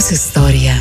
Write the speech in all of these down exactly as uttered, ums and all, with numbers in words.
dienos istorija.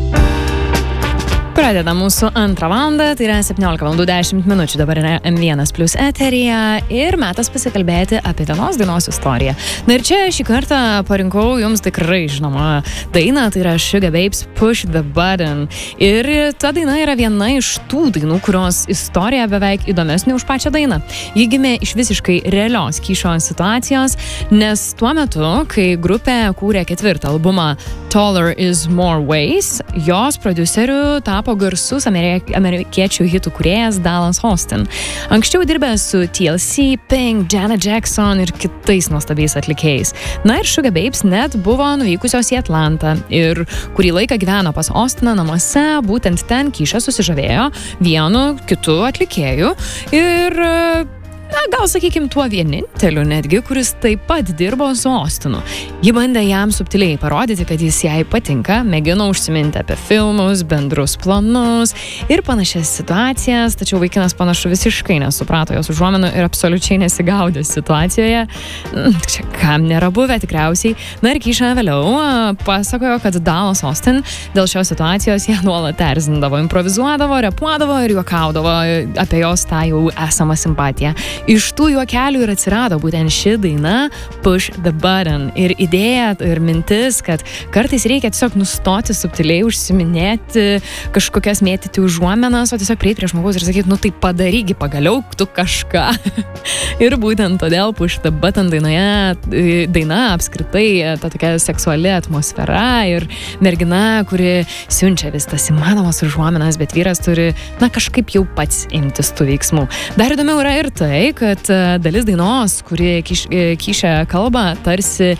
Pradeda mūsų antrą valandą, tai yra septyniolika valandų dešimt minučių, dabar yra M vienas plius eteryje ir metas pasikalbėti apie vienos dainos istoriją. Na ir čia šį kartą parinkau jums tikrai žinomą dainą, tai yra Sugar Babes Push the Button. Ir ta daina yra viena iš tų dainų, kurios istorija beveik įdomesnė už pačią dainą. Ji gimė iš visiškai realios Kyšo situacijos, nes tuo metu, kai grupė kūrė ketvirtą albumą Taller is More Ways, jos prodiuseriu tapo garsus amerik- amerikiečių hitų kūrėjas Dallas Austin. Anksčiau dirbęs su T L C, Pink, Janet Jackson ir kitais nuostabiais atlikėjais. Na ir Sugar Babes net buvo nuvykusios į Atlantą ir kurį laiką gyveno pas Austiną namuose, būtent ten Kyša susižavėjo vienu kitu atlikėju ir na, gal sakykim tuo vieninteliu netgi, kuris taip pat dirbo su Austinu. Ji bandė jam subtiliai parodyti, kad jis jai patinka, mėgino užsiminti apie filmus, bendrus planus ir panašias situacijas, tačiau vaikinas panašu visiškai nesuprato jos užuomenų ir absoliučiai nesigaudė situacijoje. Čia kam nėra buvę tikriausiai. Na ir Kyša vėliau pasakojo, kad Dallas Austin dėl šios situacijos ją nuolat erzindavo, improvizuodavo, repuodavo ir juokaudavo apie jos tą jau esamą simpatiją. Iš tų juokelių ir atsirado būtent ši daina Push the Button. Ir idėja ir mintis, kad kartais reikia tiesiog nustoti subtiliai užsiminėti, kažkokias mėtyti užuomenas, o tiesiog prieiti prie žmogaus ir sakyti, nu tai padarygi pagaliau tu kažką. Ir būtent todėl Push the Button dainoje, daina apskritai, ta tokia seksuali atmosfera ir mergina, kuri siunčia vis tas įmanomas užuomenas, bet vyras turi, na, kažkaip jau pats imtis tų veiksmų. Dar įdomiau yra ir tai, kad dalis dainos, kuri Kyš, Kyšė kalba, tarsi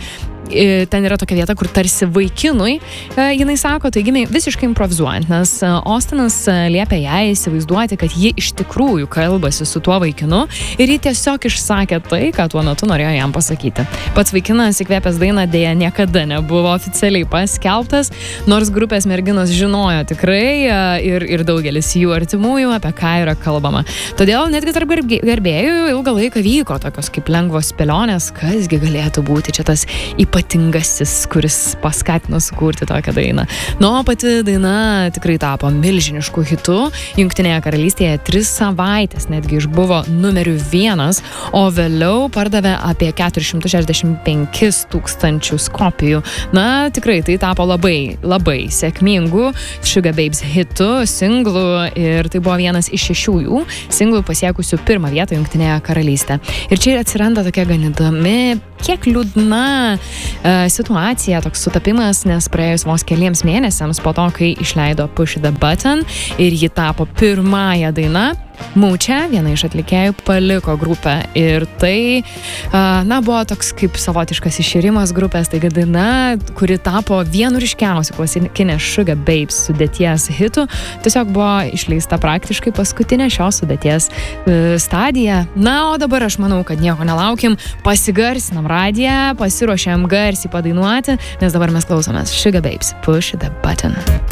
ten yra tokia vieta, kur tarsi vaikinui, jinai sako, tai gimė visiškai improvizuojant, nes Austinas liepia jai įsivaizduoti, kad ji iš tikrųjų kalbasi su tuo vaikinu ir ji tiesiog išsakė tai, ką tuo metu norėjo jam pasakyti. Pats vaikinas įkvėpęs dainą dėja niekada nebuvo oficialiai paskelbtas, nors grupės merginos žinojo tikrai ir, ir daugelis jų artimųjų, apie ką yra kalbama. Todėl netgi tarp gerbėjų ilgą laiką vyko tokios kaip lengvos spėlionės, kasgi galėtų būti čia tas ypatingasis, kuris paskatino sukurti tokią dainą. Nu, pati daina tikrai tapo milžinišku hitu. Jungtinėje karalystėje tris savaitės netgi išbuvo numeriu vienas, o vėliau pardavė apie keturis šimtus šešiasdešimt penkis tūkstančius kopijų. Na, tikrai tai tapo labai, labai sėkmingu Sugar Babes hitu, singlu ir tai buvo vienas iš šešių jų singlų pasiekusių pirmą vietą Jungtinėje karalystėje. Ir čia atsiranda tokia gan įdomi, kiek liūdna situacija, toks sutapimas, nes praėjus vos keliems mėnesiams po to, kai išleido Push the Button ir ji tapo pirmąją daina, Mūčia, viena iš atlikėjų, paliko grupę ir tai, na, buvo toks kaip savotiškas iširimas grupės, taigi daina, kuri tapo vienu ryškiausių klasikinės Sugar Babes sudėties hitų, tiesiog buvo išleista praktiškai paskutinė šios sudėties stadija. Na, o dabar aš manau, kad nieko nelaukim, pasigarsinam radiją, pasiruošiam garsiai padainuoti, nes dabar mes klausomės Sugar Babes Push the Button.